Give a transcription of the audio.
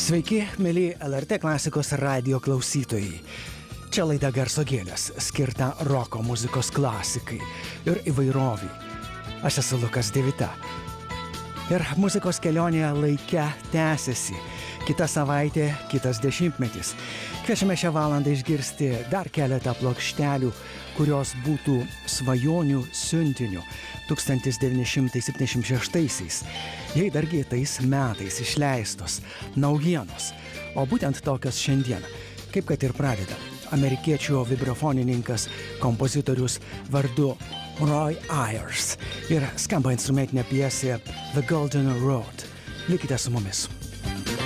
Sveiki, mėly LRT klasikos radijo klausytojai. Čia laida Garso gėlės, skirta roko muzikos klasikai ir įvairoviai. Aš esu Lukas Devita. Ir muzikos kelionė laike tęsiasi. Kita savaitė, kitas dešimtmetis. Kviečiame šią valandą išgirsti dar keletą plokštelių, kurios būtų svajonių siuntiniu 1976-aisiais, jei dargi tais metais išleistos naujienos. O būtent tokios šiandien, kaip kad ir pradeda amerikiečių vibrafonininkas, kompozitorius vardu Roy Ayers ir skamba instrumentinė pjesė The Golden Road. Likite su mumis.